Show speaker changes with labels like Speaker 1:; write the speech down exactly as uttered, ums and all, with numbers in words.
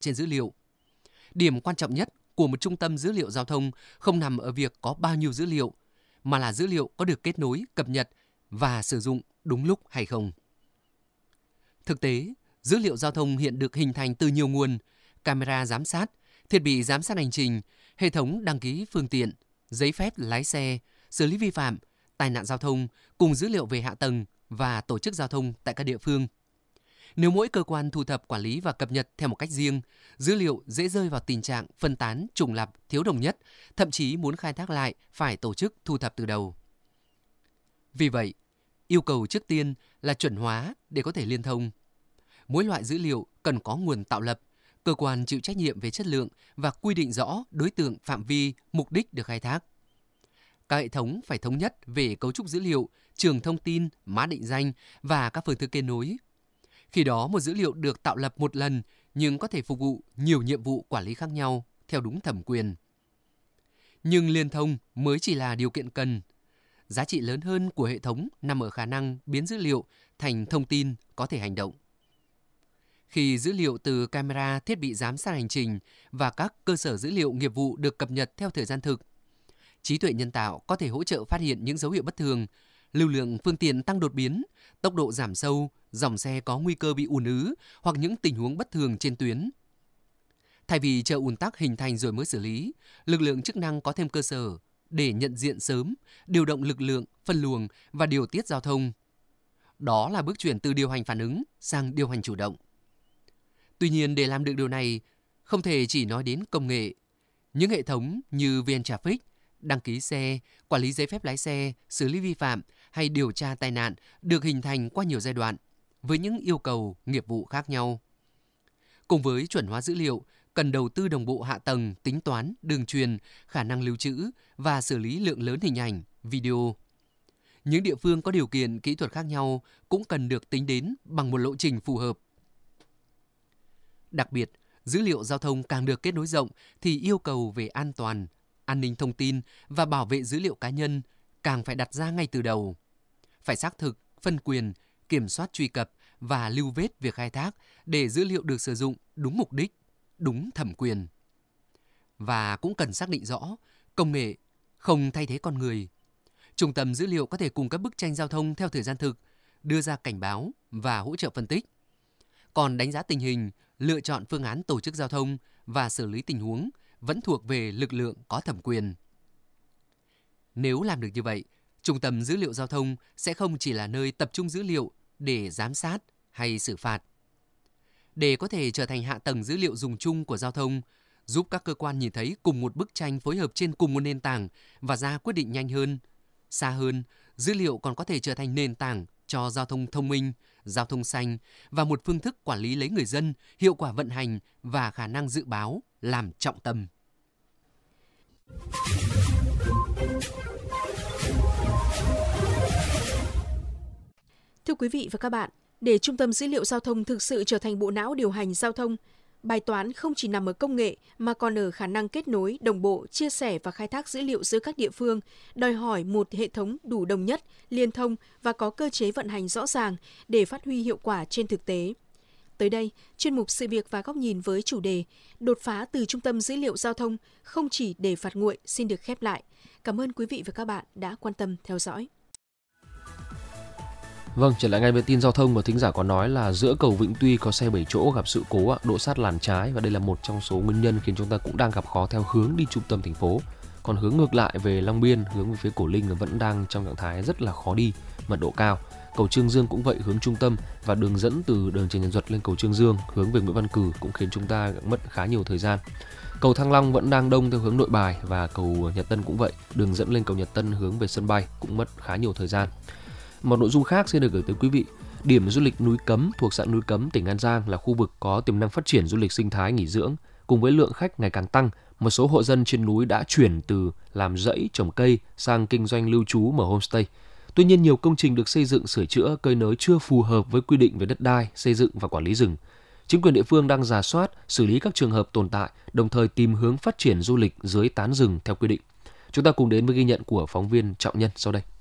Speaker 1: trên dữ liệu. Điểm quan trọng nhất của một trung tâm dữ liệu giao thông không nằm ở việc có bao nhiêu dữ liệu, mà là dữ liệu có được kết nối, cập nhật và sử dụng đúng lúc hay không. Thực tế, dữ liệu giao thông hiện được hình thành từ nhiều nguồn: camera giám sát, thiết bị giám sát hành trình, hệ thống đăng ký phương tiện, giấy phép lái xe, xử lý vi phạm, tai nạn giao thông, cùng dữ liệu về hạ tầng và tổ chức giao thông tại các địa phương. Nếu mỗi cơ quan thu thập, quản lý và cập nhật theo một cách riêng, dữ liệu dễ rơi vào tình trạng phân tán, trùng lặp, thiếu đồng nhất, thậm chí muốn khai thác lại phải tổ chức thu thập từ đầu. Vì vậy, yêu cầu trước tiên là chuẩn hóa để có thể liên thông. Mỗi loại dữ liệu cần có nguồn tạo lập, cơ quan chịu trách nhiệm về chất lượng và quy định rõ đối tượng, phạm vi, mục đích được khai thác. Các hệ thống phải thống nhất về cấu trúc dữ liệu, trường thông tin, mã định danh và các phương thức kết nối. Khi đó, một dữ liệu được tạo lập một lần nhưng có thể phục vụ nhiều nhiệm vụ quản lý khác nhau theo đúng thẩm quyền. Nhưng liên thông mới chỉ là điều kiện cần. Giá trị lớn hơn của hệ thống nằm ở khả năng biến dữ liệu thành thông tin có thể hành động. Khi dữ liệu từ camera, thiết bị giám sát hành trình và các cơ sở dữ liệu nghiệp vụ được cập nhật theo thời gian thực, trí tuệ nhân tạo có thể hỗ trợ phát hiện những dấu hiệu bất thường, lưu lượng phương tiện tăng đột biến, tốc độ giảm sâu, dòng xe có nguy cơ bị ùn ứ hoặc những tình huống bất thường trên tuyến. Thay vì chờ ùn tắc hình thành rồi mới xử lý, lực lượng chức năng có thêm cơ sở để nhận diện sớm, điều động lực lượng, phân luồng và điều tiết giao thông. Đó là bước chuyển từ điều hành phản ứng sang điều hành chủ động. Tuy nhiên, để làm được điều này, không thể chỉ nói đến công nghệ. Những hệ thống như vê en Traffic, đăng ký xe, quản lý giấy phép lái xe, xử lý vi phạm hay điều tra tai nạn được hình thành qua nhiều giai đoạn, với những yêu cầu nghiệp vụ khác nhau. Cùng với chuẩn hóa dữ liệu, cần đầu tư đồng bộ hạ tầng, tính toán, đường truyền, khả năng lưu trữ và xử lý lượng lớn hình ảnh, video. Những địa phương có điều kiện kỹ thuật khác nhau cũng cần được tính đến bằng một lộ trình phù hợp. Đặc biệt, dữ liệu giao thông càng được kết nối rộng thì yêu cầu về an toàn, an ninh thông tin và bảo vệ dữ liệu cá nhân càng phải đặt ra ngay từ đầu. Phải xác thực, phân quyền, kiểm soát truy cập và lưu vết việc khai thác để dữ liệu được sử dụng đúng mục đích, đúng thẩm quyền. Và cũng cần xác định rõ, công nghệ không thay thế con người. Trung tâm dữ liệu có thể cung cấp bức tranh giao thông theo thời gian thực, đưa ra cảnh báo và hỗ trợ phân tích. Còn đánh giá tình hình, lựa chọn phương án tổ chức giao thông và xử lý tình huống vẫn thuộc về lực lượng có thẩm quyền. Nếu làm được như vậy, Trung tâm dữ liệu giao thông sẽ không chỉ là nơi tập trung dữ liệu để giám sát hay xử phạt. Để có thể trở thành hạ tầng dữ liệu dùng chung của giao thông, giúp các cơ quan nhìn thấy cùng một bức tranh phối hợp trên cùng một nền tảng và ra quyết định nhanh hơn. Xa hơn, dữ liệu còn có thể trở thành nền tảng cho giao thông thông minh, giao thông xanh và một phương thức quản lý lấy người dân, hiệu quả vận hành và khả năng dự báo làm trọng tâm.
Speaker 2: Thưa quý vị và các bạn, để Trung tâm dữ liệu giao thông thực sự trở thành bộ não điều hành giao thông, bài toán không chỉ nằm ở công nghệ mà còn ở khả năng kết nối, đồng bộ, chia sẻ và khai thác dữ liệu giữa các địa phương, đòi hỏi một hệ thống đủ đồng nhất, liên thông và có cơ chế vận hành rõ ràng để phát huy hiệu quả trên thực tế. Tới đây, chuyên mục Sự việc và góc nhìn với chủ đề Đột phá từ Trung tâm dữ liệu giao thông không chỉ để phạt nguội xin được khép lại. Cảm ơn quý vị và các bạn đã quan tâm theo dõi.
Speaker 3: Vâng, trở lại ngay với tin giao thông, và thính giả có nói là giữa cầu Vĩnh Tuy có xe bảy chỗ gặp sự cố đỗ sát làn trái, và đây là một trong số nguyên nhân khiến chúng ta cũng đang gặp khó theo hướng đi trung tâm thành phố. Còn hướng ngược lại về Long Biên, hướng về phía Cổ Linh vẫn đang trong trạng thái rất là khó đi, mật độ cao. Cầu Trương Dương cũng vậy, hướng trung tâm và đường dẫn từ đường Trần Nhật Duật lên cầu Trương Dương hướng về Nguyễn Văn Cừ cũng khiến chúng ta mất khá nhiều thời gian. Cầu Thăng Long vẫn đang đông theo hướng Nội Bài, và cầu Nhật Tân cũng vậy, đường dẫn lên cầu Nhật Tân hướng về sân bay cũng mất khá nhiều thời gian. Một nội dung khác xin được gửi tới quý vị. Điểm du lịch núi Cấm thuộc xã núi Cấm, tỉnh An Giang là khu vực có tiềm năng phát triển du lịch sinh thái nghỉ dưỡng. Cùng với lượng khách ngày càng tăng, một số hộ dân trên núi đã chuyển từ làm rẫy trồng cây sang kinh doanh lưu trú mở homestay. Tuy nhiên, nhiều công trình được xây dựng, sửa chữa, cơi nới chưa phù hợp với quy định về đất đai, xây dựng và quản lý rừng. Chính quyền địa phương đang rà soát, xử lý các trường hợp tồn tại, đồng thời tìm hướng phát triển du lịch dưới tán rừng theo quy định. Chúng ta cùng đến với ghi nhận của phóng viên Trọng Nhân sau đây.